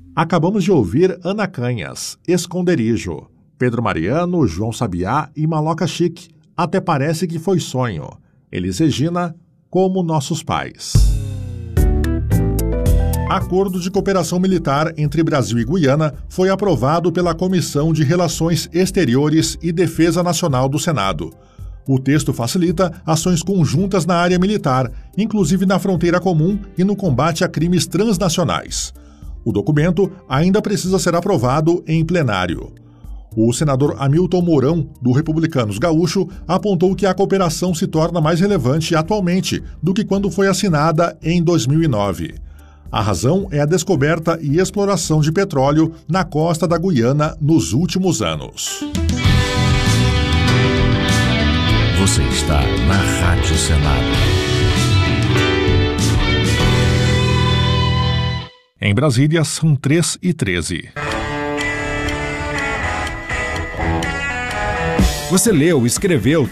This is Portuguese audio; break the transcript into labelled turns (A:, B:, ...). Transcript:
A: Acabamos de ouvir Ana Canhas, Esconderijo, Pedro Mariano, João Sabiá e Maloca Chique, Até Parece Que Foi Sonho, Elis Regina, Como Nossos Pais. Acordo de cooperação militar entre Brasil e Guiana foi aprovado pela Comissão de Relações Exteriores e Defesa Nacional do Senado. O texto facilita ações conjuntas na área militar, inclusive na fronteira comum e no combate a crimes transnacionais. O documento ainda precisa ser aprovado em plenário. O senador Hamilton Mourão, do Republicanos Gaúcho, apontou que a cooperação se torna mais relevante atualmente do que quando foi assinada em 2009. A razão é a descoberta e exploração de petróleo na costa da Guiana nos últimos anos.
B: Você está na Rádio Senado.
A: Em Brasília, são 3h13.
C: Você leu, escreveu,